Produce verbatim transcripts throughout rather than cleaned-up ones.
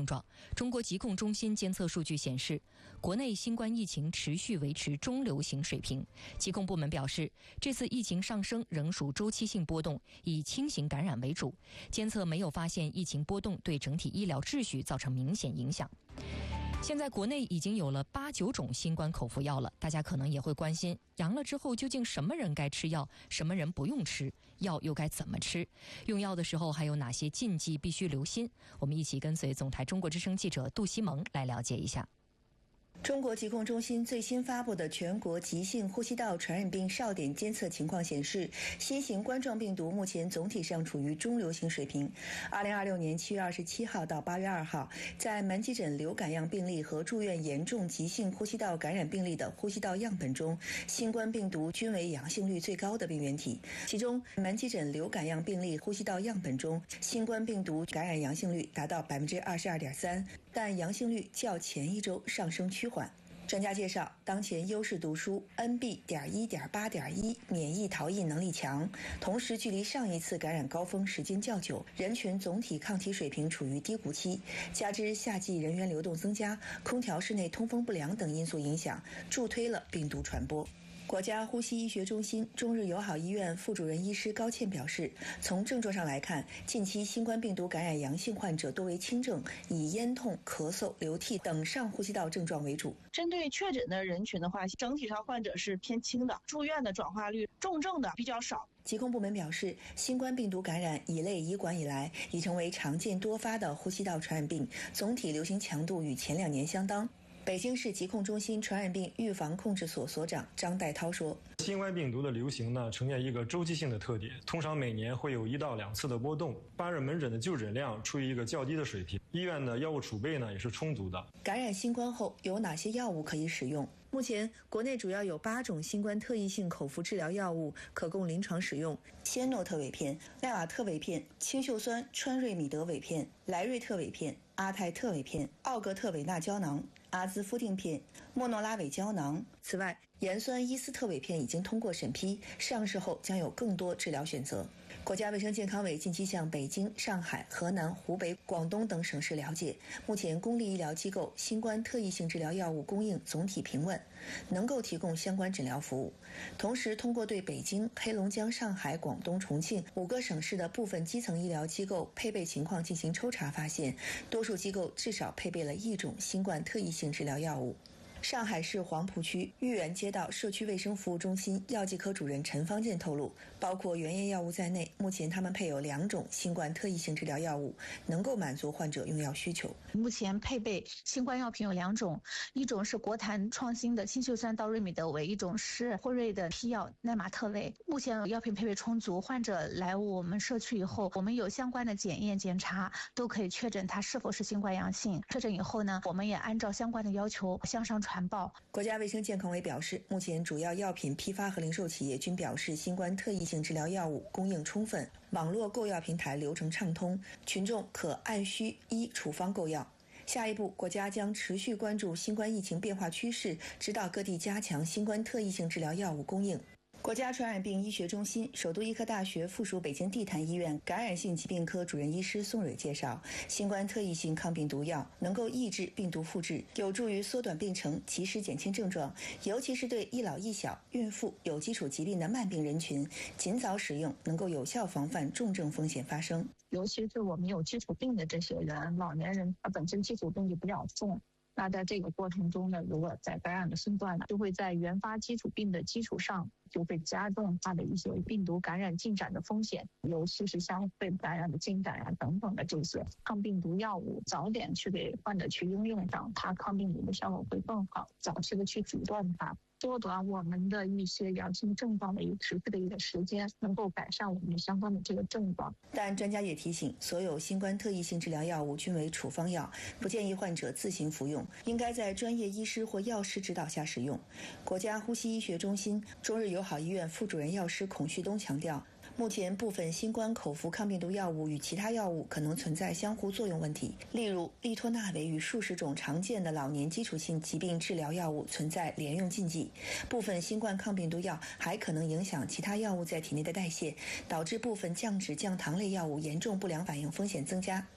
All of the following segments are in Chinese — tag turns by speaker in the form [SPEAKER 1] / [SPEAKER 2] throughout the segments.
[SPEAKER 1] 状。中国疾控中心监测数据显示，国内新冠疫情持续维持中流行水平。疾控部门表示，这次疫情上升仍属周期性波动，以轻型感染为主，监测没有发现疫情波动对整体医疗秩序造成明显影响。现在国内已经有了八九种新冠口服药了，大家可能也会关心，阳了之后究竟什么人该吃药，什么人不用吃，药又该怎么吃，用药的时候还有哪些禁忌必须留心？我们一起跟随总台中国之声记者杜西蒙来了解一下。
[SPEAKER 2] 中国疾控中心最新发布的全国急性呼吸道传染病哨点监测情况显示，新型冠状病毒目前总体上处于中流行水平。二零二六年七月二十七号到八月二号，在门急诊流感样病例和住院严重急性呼吸道感染病例的呼吸道样本中，新冠病毒均为阳性率最高的病原体。其中，门急诊流感样病例呼吸道样本中，新冠病毒感染阳性率达到百分之二十二点三，但阳性率较前一周上升趋缓。专家介绍，当前优势读书 N B 点一点八点一 免疫逃逸能力强，同时距离上一次感染高峰时间较久，人群总体抗体水平处于低谷期，加之夏季人员流动增加、空调室内通风不良等因素影响，助推了病毒传播。国家呼吸医学中心中日友好医院副主任医师高倩表示，从症状上来看，近期新冠病毒感染阳性患者多为轻症，以咽痛、咳嗽、流涕等上呼吸道症状为主。
[SPEAKER 3] 针对确诊的人群的话，整体上患者是偏轻的，住院的转化率重症的比较少。
[SPEAKER 2] 疾控部门表示，新冠病毒感染乙类乙管以来，已成为常见多发的呼吸道传染病，总体流行强度与前两年相当。北京市疾控中心传染病预防控制所所长张代涛说，
[SPEAKER 4] 新冠病毒的流行呢，呈现一个周期性的特点，通常每年会有一到两次的波动。八日门诊的就诊量处于一个较低的水平，医院的药物储备呢也是充足的。
[SPEAKER 2] 感染新冠后有哪些药物可以使用？目前国内主要有八种新冠特异性口服治疗药物可供临床使用：仙诺特韦片、奈瓦特韦片、氰溴酸川瑞米德韦片、莱瑞特韦片、阿泰特韦片、奥格特韦纳胶囊、阿兹夫定片、莫诺拉韦胶囊。此外，盐酸伊司特韦片已经通过审批，上市后将有更多治疗选择。国家卫生健康委近期向北京、上海、河南、湖北、广东等省市了解，目前公立医疗机构新冠特异性治疗药物供应总体平稳，能够提供相关诊疗服务。同时，通过对北京、黑龙江、上海、广东、重庆五个省市的部分基层医疗机构配备情况进行抽查，发现多数机构至少配备了一种新冠特异性治疗药物。上海市黄浦区豫园街道社区卫生服务中心药剂科主任陈方健透露，包括原液药物在内，目前他们配有两种新冠特异性治疗药物，能够满足患者用药需求。
[SPEAKER 5] 目前配备新冠药品有两种，一种是国坛创新的氰溴酸道瑞米德韦，一种是辉瑞的批药奈玛特韦。目前药品配备充足，患者来我们社区以后，我们有相关的检验检查，都可以确诊他是否是新冠阳性。确诊以后呢，我们也按照相关的要求向上传报。
[SPEAKER 2] 国家卫生健康委表示，目前主要药品批发和零售企业均表示新冠特异性治疗药物供应充分，网络购药平台流程畅通，群众可按需依处方购药。下一步，国家将持续关注新冠疫情变化趋势，指导各地加强新冠特异性治疗药物供应。国家传染病医学中心、首都医科大学附属北京地坛医院感染性疾病科主任医师宋蕊介绍，新冠特异性抗病毒药能够抑制病毒复制，有助于缩短病程，及时减轻症状，尤其是对一老一小、孕妇、有基础疾病的慢病人群，尽早使用能够有效防范重症风险发生。
[SPEAKER 3] 尤其是我们有基础病的这些人，老年人他本身基础病就比较重。那在这个过程中呢，如果在感染的身段呢，就会在原发基础病的基础上，就会加重它的一些病毒感染进展的风险，尤其是像肺部感染的进展啊等等的这些抗病毒药物，早点去给患者去应用上，它抗病毒的效果会更好，早期的去阻断它，缩短我们的一些阳性症状的一个持续的一个时间，能够改善我们相关的这个症状。
[SPEAKER 2] 但专家也提醒，所有新冠特异性治疗药物均为处方药，不建议患者自行服用，应该在专业医师或药师指导下使用。国家呼吸医学中心中日友好医院副主任药师孔旭东强调，目前部分新冠口服抗病毒药物与其他药物可能存在相互作用问题，例如利托那韦与数十种常见的老年基础性疾病治疗药物存在联用禁忌，部分新冠抗病毒药还可能影响其他药物在体内的代谢，导致部分降脂降糖类药物严重不良反应风险增加。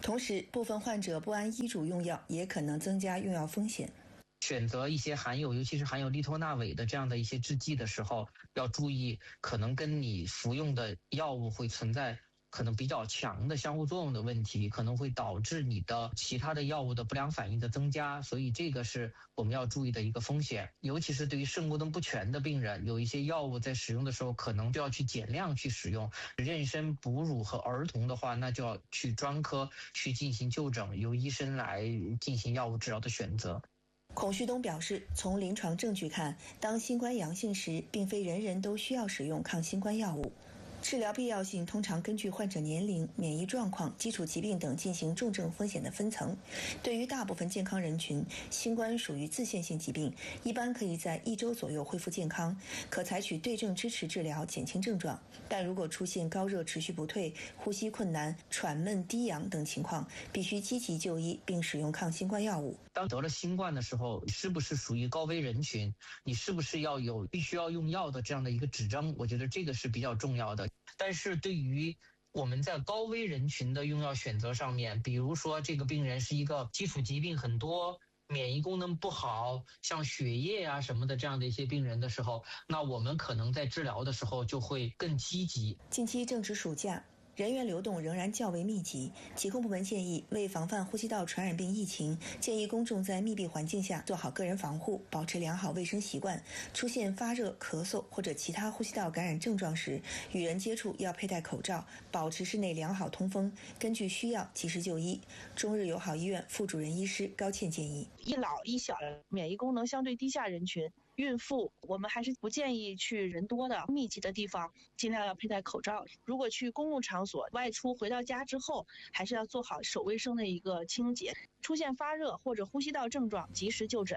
[SPEAKER 2] 同时，部分患者不按医嘱用药，也可能增加用药风险。
[SPEAKER 6] 选择一些含有，尤其是含有利托那韦的这样的一些制剂的时候，要注意可能跟你服用的药物会存在可能比较强的相互作用的问题，可能会导致你的其他的药物的不良反应的增加，所以这个是我们要注意的一个风险。尤其是对于肾功能不全的病人，有一些药物在使用的时候可能就要去减量去使用。妊娠、哺乳和儿童的话，那就要去专科去进行就诊，由医生来进行药物治疗的选择。
[SPEAKER 2] 孔旭东表示，从临床证据看，当新冠阳性时，并非人人都需要使用抗新冠药物。治疗必要性通常根据患者年龄、免疫状况、基础疾病等进行重症风险的分层。对于大部分健康人群，新冠属于自限性疾病，一般可以在一周左右恢复健康，可采取对症支持治疗减轻症状。但如果出现高热持续不退、呼吸困难、喘闷、低氧等情况，必须积极就医并使用抗新冠药物。
[SPEAKER 6] 当得了新冠的时候，是不是属于高危人群？你是不是要有必须要用药的这样的一个指征？我觉得这个是比较重要的。但是对于我们在高危人群的用药选择上面，比如说这个病人是一个基础疾病很多、免疫功能不好，像血液啊什么的这样的一些病人的时候，那我们可能在治疗的时候就会更积极。
[SPEAKER 2] 近期正值暑假，人员流动仍然较为密集，疾控部门建议，为防范呼吸道传染病疫情，建议公众在密闭环境下做好个人防护，保持良好卫生习惯。出现发热、咳嗽或者其他呼吸道感染症状时，与人接触要佩戴口罩，保持室内良好通风，根据需要及时就医。中日友好医院副主任医师高倩建议，
[SPEAKER 7] 一老一小免疫功能相对低下人群，孕妇，我们还是不建议去人多的密集的地方，尽量要佩戴口罩。如果去公共场所外出回到家之后，还是要做好手卫生的一个清洁。出现发热或者呼吸道症状，及时就诊。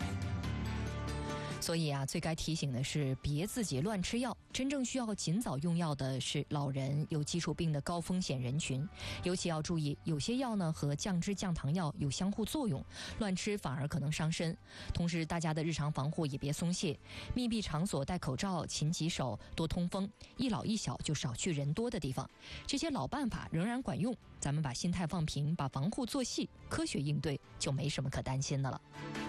[SPEAKER 1] 所以啊，最该提醒的是别自己乱吃药，真正需要尽早用药的是老人、有基础病的高风险人群。尤其要注意，有些药呢和降脂降糖药有相互作用，乱吃反而可能伤身。同时大家的日常防护也别松懈，密闭场所戴口罩、勤洗手、多通风，一老一小就少去人多的地方。这些老办法仍然管用，咱们把心态放平，把防护做细，科学应对，就没什么可担心的了。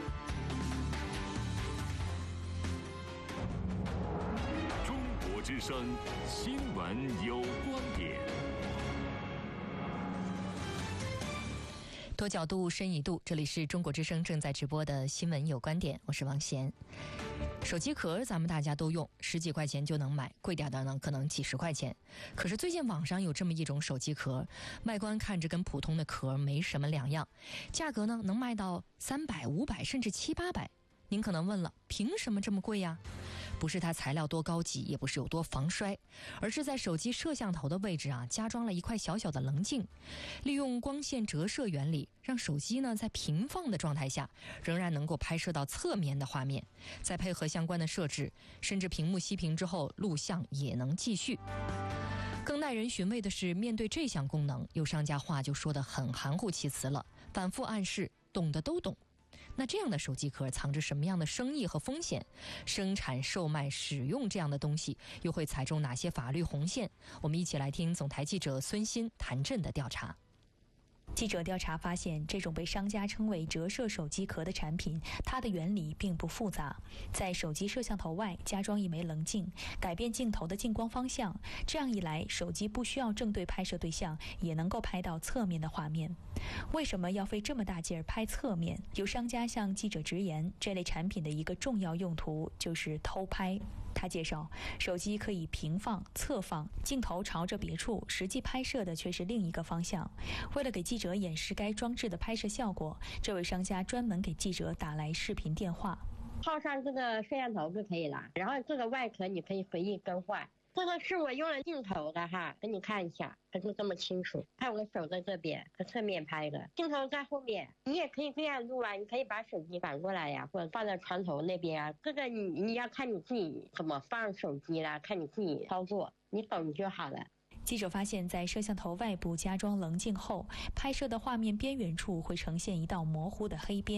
[SPEAKER 8] 之声新闻有观点，
[SPEAKER 1] 多角度深一度，这里是中国之声正在直播的新闻有观点，我是王贤。手机壳咱们大家都用，十几块钱就能买，贵点的呢可能几十块钱。可是最近网上有这么一种手机壳，外观看着跟普通的壳没什么两样，价格呢能卖到三百、五百甚至七八百。您可能问了，凭什么这么贵呀？不是它材料多高级，也不是有多防摔，而是在手机摄像头的位置啊，加装了一块小小的棱镜，利用光线折射原理，让手机呢在平放的状态下，仍然能够拍摄到侧面的画面，再配合相关的设置，甚至屏幕熄屏之后，录像也能继续。更耐人寻味的是，面对这项功能，有商家话就说得很含糊其辞了，反复暗示懂的都懂。那这样的手机壳藏着什么样的生意和风险？生产、售卖、使用这样的东西又会踩中哪些法律红线？我们一起来听总台记者孙鑫、谭震的调查。
[SPEAKER 9] 记者调查发现，这种被商家称为折射手机壳的产品，它的原理并不复杂。在手机摄像头外加装一枚棱镜，改变镜头的近光方向，这样一来，手机不需要正对拍摄对象，也能够拍到侧面的画面。为什么要费这么大劲儿拍侧面？有商家向记者直言，这类产品的一个重要用途就是偷拍。他介绍，手机可以平放、侧放，镜头朝着别处，实际拍摄的却是另一个方向。为了给记者演示该装置的拍摄效果，这位商家专门给记者打来视频电话。
[SPEAKER 10] 套上这个摄像头就可以了，然后这个外壳你可以随意更换。这个是我用了镜头的哈，给你看一下，它就这么清楚。看我手在这边，和侧面拍的，镜头在后面。你也可以这样录啊，你可以把手机反过来呀，或者放在床头那边啊。这个你你要看你自己怎么放手机啦，看你自己操作，你懂就好了。
[SPEAKER 9] 记者发现，在摄像头外部加装棱镜后，拍摄的画面边缘处会呈现一道模糊的黑边。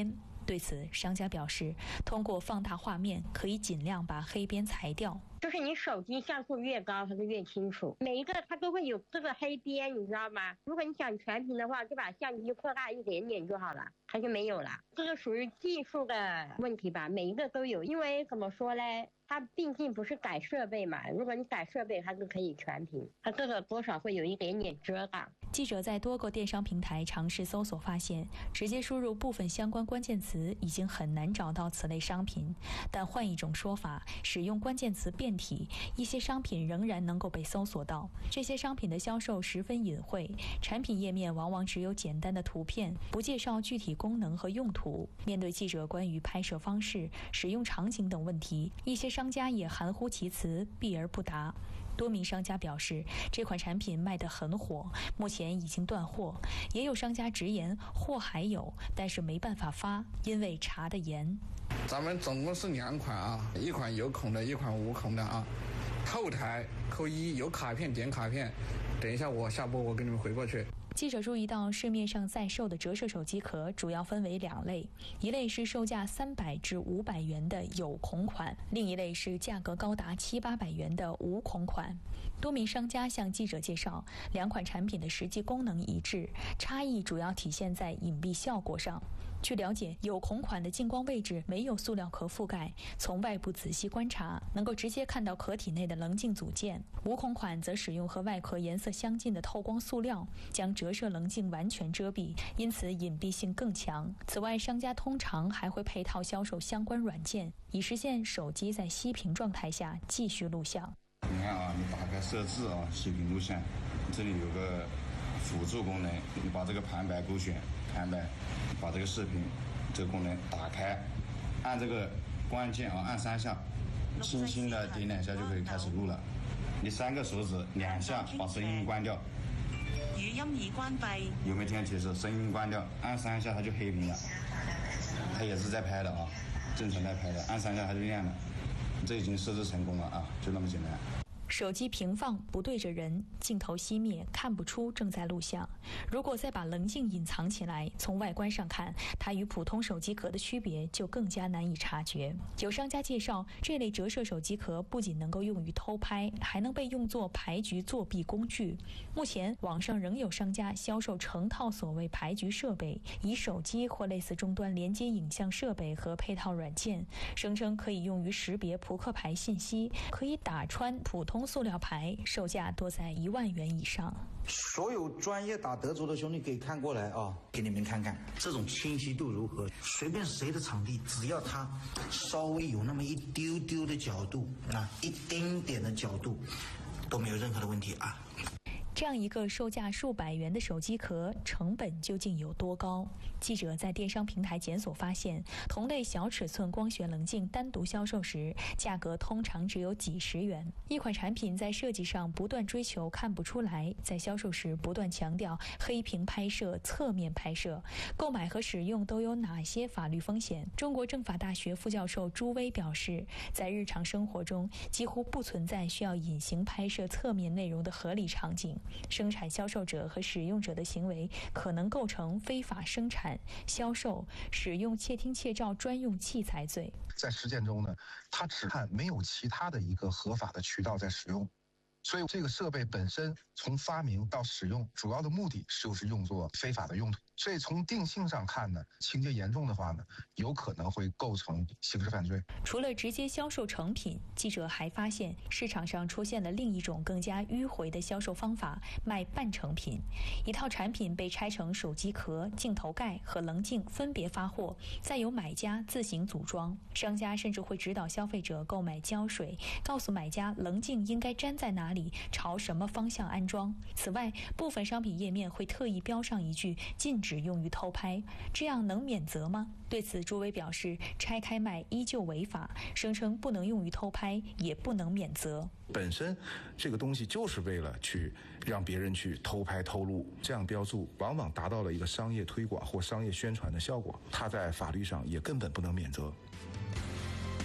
[SPEAKER 9] 对此，商家表示，通过放大画面，可以尽量把黑边裁掉。
[SPEAKER 10] 就是你手机像素越高，它就越清楚。每一个它都会有这个黑边，你知道吗？如果你想全屏的话，就把相机扩大一点点就好了，它就没有了。这个属于技术的问题吧，每一个都有。因为怎么说呢？它毕竟不是改设备嘛，如果你改设备，它就可以全屏，它这个多少会有一点点遮挡。
[SPEAKER 9] 记者在多个电商平台尝试搜索，发现直接输入部分相关关键词已经很难找到此类商品。但换一种说法，使用关键词变体，一些商品仍然能够被搜索到。这些商品的销售十分隐晦，产品页面往往只有简单的图片，不介绍具体功能和用途。面对记者关于拍摄方式、使用场景等问题，一些商家也含糊其辞，避而不答。多名商家表示，这款产品卖得很火，目前已经断货。也有商家直言，货还有，但是没办法发，因为查得严。
[SPEAKER 11] 咱们总共是两款啊，一款有孔的，一款无孔的啊。后台扣一，有卡片点卡片。等一下我下播我给你们回过去。
[SPEAKER 9] 记者注意到，市面上在售的折射手机壳主要分为两类，一类是售价三百至五百元的有孔款，另一类是价格高达七八百元的无孔款。多名商家向记者介绍，两款产品的实际功能一致，差异主要体现在隐蔽效果上。据了解，有孔款的近光位置没有塑料壳覆盖，从外部仔细观察，能够直接看到壳体内的棱镜组件。无孔款则使用和外壳颜色相近的透光塑料，将折射棱镜完全遮蔽，因此隐蔽性更强。此外，商家通常还会配套销售相关软件，以实现手机在熄屏状态下继续录像。
[SPEAKER 12] 你看啊，你打开设置啊，熄屏录像，这里有个辅助功能，你把这个旁白勾选，旁白。把这个视频这个功能打开，按这个关键啊，按三下，轻轻的点两下就可以开始录了。你三个手指两下把声音关掉，
[SPEAKER 13] 语音已关闭。
[SPEAKER 12] 有没有听见提示？声音关掉，按三下它就黑屏了。它也是在拍的啊，正常在拍的，按三下它就亮了。这已经设置成功了啊，就那么简单。
[SPEAKER 9] 手机平放不对着人，镜头熄灭，看不出正在录像。如果再把棱镜隐藏起来，从外观上看，它与普通手机壳的区别就更加难以察觉。有商家介绍，这类折射手机壳不仅能够用于偷拍，还能被用作牌局作弊工具。目前，网上仍有商家销售成套所谓牌局设备，以手机或类似终端连接影像设备和配套软件，声称可以用于识别扑克牌信息，可以打穿普通塑料牌，售价多在一万元以上。
[SPEAKER 14] 所有专业打德州的兄弟可以看过来啊，给你们看看这种清晰度如何。随便谁的场地，只要它稍微有那么一丢丢的角度啊，一丁点的角度，都没有任何的问题啊。
[SPEAKER 9] 这样一个售价数百元的手机壳，成本究竟有多高？记者在电商平台检索发现，同类小尺寸光学棱镜单独销售时，价格通常只有几十元。一款产品在设计上不断追求看不出来，在销售时不断强调黑屏拍摄、侧面拍摄，购买和使用都有哪些法律风险？中国政法大学副教授朱威表示，在日常生活中几乎不存在需要隐形拍摄侧面内容的合理场景。生产销售者和使用者的行为可能构成非法生产、销售、使用窃听窃照专用器材罪。
[SPEAKER 15] 在实践中呢，它只看没有其他的一个合法的渠道在使用，所以这个设备本身从发明到使用，主要的目的就是用作非法的用途。所以从定性上看呢，情节严重的话呢，有可能会构成刑事犯罪。
[SPEAKER 9] 除了直接销售成品，记者还发现市场上出现了另一种更加迂回的销售方法，卖半成品。一套产品被拆成手机壳、镜头盖和棱镜分别发货，再由买家自行组装。商家甚至会指导消费者购买胶水，告诉买家棱镜应该粘在哪里，朝什么方向安装。此外，部分商品页面会特意标上一句禁只用于偷拍，这样能免责吗？对此，朱威表示，拆开卖依旧违法，声称不能用于偷拍，也不能免责。
[SPEAKER 15] 本身这个东西就是为了去让别人去偷拍偷录，这样标注往往达到了一个商业推广或商业宣传的效果，它在法律上也根本不能免责。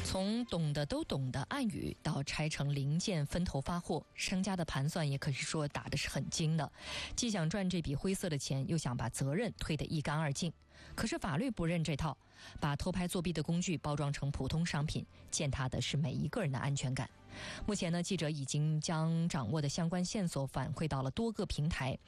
[SPEAKER 1] 从懂的都懂的暗语到拆成零件分头发货，商家的盘算也可以说打的是很精的，既想赚这笔灰色的钱，又想把责任推得一干二净。可是法律不认这套，把偷拍作弊的工具包装成普通商品，践踏的是每一个人的安全感。目前呢，记者已经将掌握的相关线索反馈到了多个平台，